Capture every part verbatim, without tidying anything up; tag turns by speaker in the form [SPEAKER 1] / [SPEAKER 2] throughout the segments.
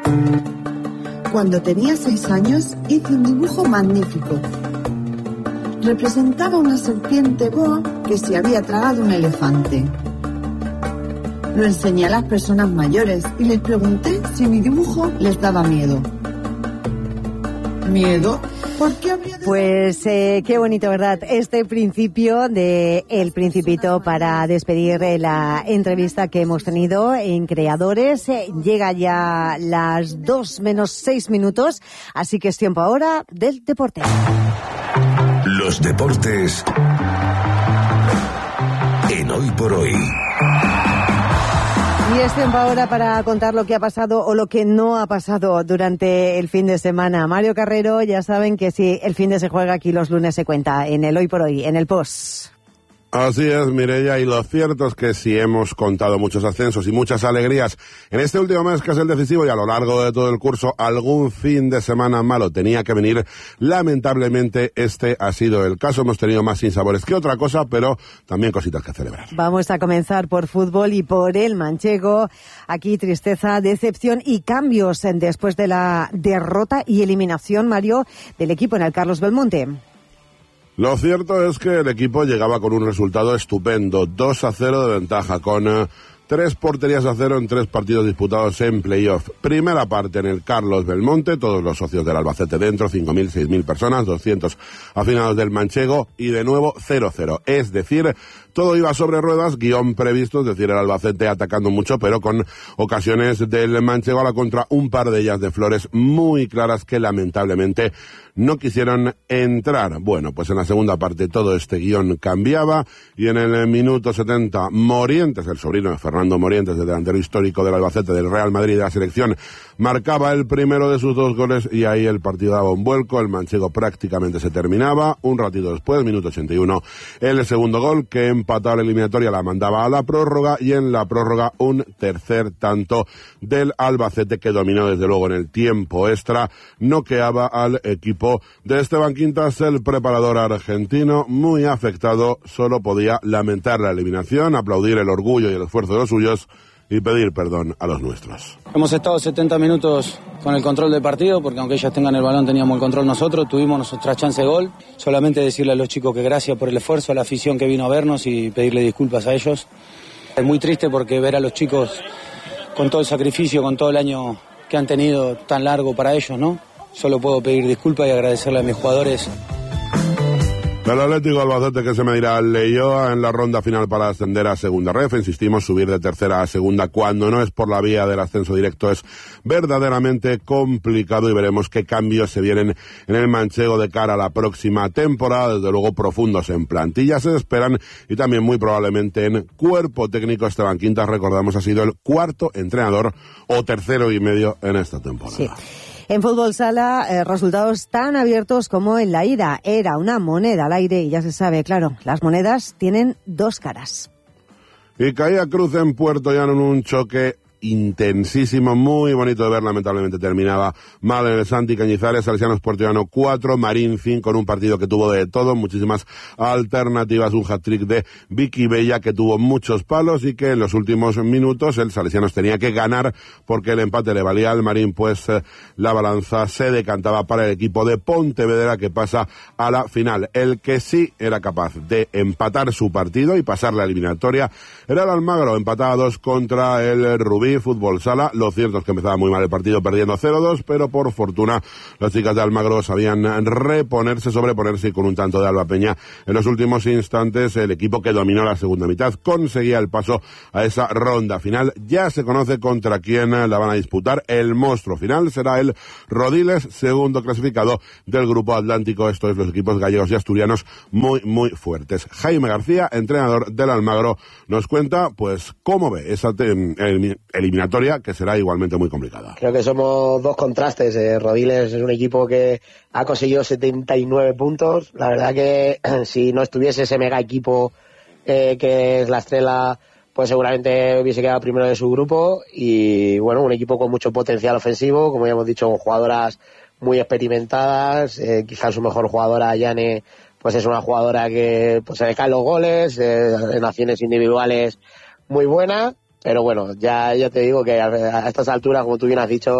[SPEAKER 1] Cuando tenía seis años hice un dibujo magnífico. Representaba una serpiente boa que se había tragado un elefante. Lo enseñé a las personas mayores y les pregunté si mi dibujo les daba miedo. ¿Miedo? ¿Por qué habría de...
[SPEAKER 2] Pues eh, qué bonito, ¿verdad? Este principio de El Principito para despedir eh, la entrevista que hemos tenido en Creadores. Eh, llega ya las dos menos seis minutos, así que es tiempo ahora del deporte.
[SPEAKER 3] Los deportes en Hoy por Hoy.
[SPEAKER 2] Y es tiempo ahora para contar lo que ha pasado o lo que no ha pasado durante el fin de semana. Mario Carrero, ya saben que si el fin de se juega, aquí los lunes se cuenta en el Hoy por Hoy, en el Post.
[SPEAKER 4] Así es, Mireia, y lo cierto es que sí hemos contado muchos ascensos y muchas alegrías en este último mes, que es el decisivo, y a lo largo de todo el curso algún fin de semana malo tenía que venir. Lamentablemente este ha sido el caso. Hemos tenido más sinsabores que otra cosa, pero también cositas que celebrar.
[SPEAKER 2] Vamos a comenzar por fútbol y por el manchego. Aquí tristeza, decepción y cambios después de la derrota y eliminación, Mario, del equipo en el Carlos Belmonte.
[SPEAKER 4] Lo cierto es que el equipo llegaba con un resultado estupendo, dos a cero de ventaja, con eh, tres porterías a cero en tres partidos disputados en playoff. Primera parte en el Carlos Belmonte, todos los socios del Albacete dentro, cinco mil, seis mil personas, doscientos aficionados del manchego, y de nuevo cero cero. Es decir, todo iba sobre ruedas, guión previsto, es decir, el Albacete atacando mucho, pero con ocasiones del manchego a la contra, un par de ellas de Flores muy claras que lamentablemente no quisieron entrar. Bueno, pues en la segunda parte todo este guión cambiaba, y en el minuto setenta, Morientes, el sobrino de Fernando Morientes, el delantero histórico del Albacete, del Real Madrid, de la selección, marcaba el primero de sus dos goles, y ahí el partido daba un vuelco, el manchego prácticamente se terminaba. Un ratito después, minuto ochenta y uno, el segundo gol que empataba la eliminatoria, la mandaba a la prórroga, y en la prórroga un tercer tanto del Albacete, que dominó desde luego en el tiempo extra, noqueaba al equipo de Esteban Quintas. El preparador argentino, muy afectado, solo podía lamentar la eliminación, aplaudir el orgullo y el esfuerzo de los suyos y pedir perdón a los nuestros.
[SPEAKER 5] Hemos estado setenta minutos con el control del partido, porque aunque ellos tengan el balón teníamos el control nosotros, tuvimos nuestra chance de gol. Solamente decirle a los chicos que gracias por el esfuerzo, a la afición que vino a vernos, y pedirle disculpas a ellos. Es muy triste porque ver a los chicos con todo el sacrificio, con todo el año que han tenido tan largo para ellos, ¿no? Solo puedo pedir disculpas y agradecerle a mis jugadores.
[SPEAKER 4] El Atlético Albacete, que se medirá al Leioa en la ronda final para ascender a segunda ref. Insistimos, subir de tercera a segunda cuando no es por la vía del ascenso directo es verdaderamente complicado, y veremos qué cambios se vienen en el manchego de cara a la próxima temporada. Desde luego profundos en plantilla se esperan, y también muy probablemente en cuerpo técnico. Esteban Quintas, recordamos, ha sido el cuarto entrenador o tercero y medio en esta temporada.
[SPEAKER 2] Sí. En fútbol sala, eh, resultados tan abiertos como en la ida. Era una moneda al aire y ya se sabe, claro, las monedas tienen dos caras.
[SPEAKER 4] Y caía Cruz en Puerto Llano en un choque intensísimo, muy bonito de ver. Lamentablemente terminaba mal en el Santi Cañizares. Salesianos Puerto Llano cuatro, Marín cinco, en un partido que tuvo de todo, muchísimas alternativas, un hat-trick de Vicky Bella que tuvo muchos palos, y que en los últimos minutos el Salesianos tenía que ganar porque el empate le valía al Marín, pues eh, la balanza se decantaba para el equipo de Pontevedra, que pasa a la final. El que sí era capaz de empatar su partido y pasar la eliminatoria era el Almagro, empataba a dos contra el Rubí. Fútbol sala, lo cierto es que empezaba muy mal el partido, perdiendo cero dos, pero por fortuna las chicas de Almagro sabían reponerse, sobreponerse, y con un tanto de Alba Peña en los últimos instantes el equipo que dominó la segunda mitad conseguía el paso a esa ronda final. Ya se conoce contra quién la van a disputar. El monstruo final será el Rodiles, segundo clasificado del grupo Atlántico. Esto es los equipos gallegos y asturianos muy, muy fuertes. Jaime García, entrenador del Almagro, nos cuenta pues cómo ve esa te- el, eliminatoria, que será igualmente muy complicada.
[SPEAKER 6] Creo que somos dos contrastes. Eh, Rodiles es un equipo que ha conseguido setenta y nueve puntos. La verdad que si no estuviese ese mega equipo eh, que es la Estrela, pues seguramente hubiese quedado primero de su grupo. Y bueno, un equipo con mucho potencial ofensivo, como ya hemos dicho, con jugadoras muy experimentadas. Eh, quizás su mejor jugadora, Yane, pues es una jugadora que pues se le caen los goles, eh, en acciones individuales muy buena. Pero bueno, ya, ya te digo que a, a estas alturas, como tú bien has dicho,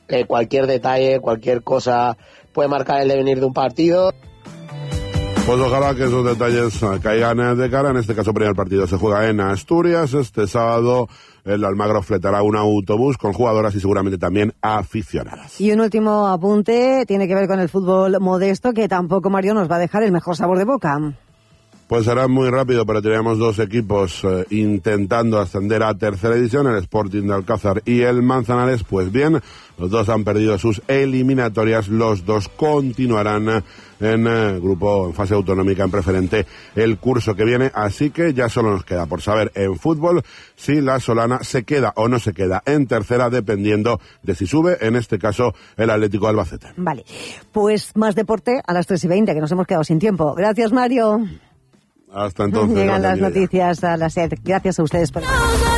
[SPEAKER 6] eh, cualquier detalle, cualquier cosa puede marcar el devenir de un partido.
[SPEAKER 4] Pues ojalá que esos detalles caigan de cara. En este caso, primer partido se juega en Asturias. Este sábado el Almagro fletará un autobús con jugadoras y seguramente también aficionadas.
[SPEAKER 2] Y un último apunte tiene que ver con el fútbol modesto, que tampoco, Mario, nos va a dejar el mejor sabor de boca.
[SPEAKER 4] Pues será muy rápido, pero tenemos dos equipos eh, intentando ascender a tercera división, el Sporting de Alcázar y el Manzanares. Pues bien, los dos han perdido sus eliminatorias, los dos continuarán en eh, grupo, en fase autonómica, en preferente, el curso que viene, así que ya solo nos queda por saber en fútbol si la Solana se queda o no se queda en tercera, dependiendo de si sube, en este caso, el Atlético de Albacete.
[SPEAKER 2] Vale, pues más deporte a las tres y veinte, que nos hemos quedado sin tiempo. Gracias, Mario.
[SPEAKER 4] Hasta entonces.
[SPEAKER 2] Llegan las noticias a las siete. Gracias a ustedes por...